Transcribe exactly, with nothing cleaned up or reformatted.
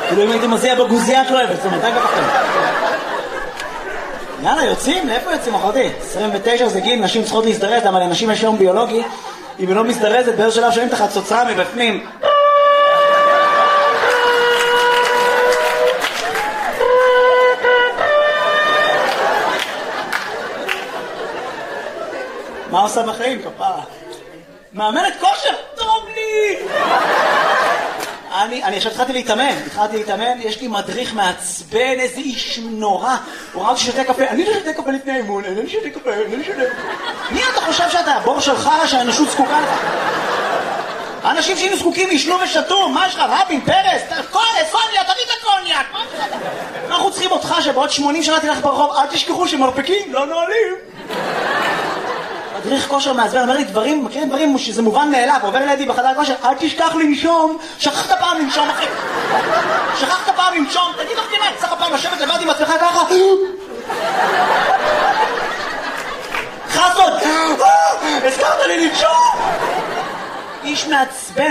כאילו אם הייתי מזיע בגוזייה את לא אוהבת, זאת אומרת, רק בפחתם. יאללה, יוצאים? לאיפה יוצאים, אחותי? עשרים ותשע זה גיל, נשים צריכות להזדרז, אבל לנשים יש יום ביולוגי, אם היא לא מזדרזת, באיזה שלב שומעים את החצוצרה מבפנים. מה עושה בחיים, כפרה? מאמנת כושר? טוב לי! אני, אני עכשיו התחלתי להתאמן, התחלתי להתאמן, יש לי מדריך מעצבן, איזה איש נורא. הוא ראה אותי שותה קפה, אני לא שותה קפה לפני האימון, אני לא שותה קפה, אני לא שותה. מי אתה חושב שאתה? הבור שלך שהאנושות זקוקה לך? האנשים שהיינו זקוקים ישנו ושתו, מה יש לך? רבין, פרס, קוניה, קוניה, תביא את הקוניה! אנחנו צריכים אותך שבעוד שמונים שנה תלך ברחוב, אל תשכחו שמרפקים לא נועלים. מדריך כושר מעצבן, אומר לי דברים, מכירים דברים שזה מובן מאליו, עובר לידי בחדר כושר, אל תשכח לנשום, שכחת פעם לנשום אחי, שכחת פעם לנשום, תגיד לך כנראה, צריך פעם לשבת לבד עם עצמך ככה, חסות, הזכרת לי לנשום, איש מעצבן.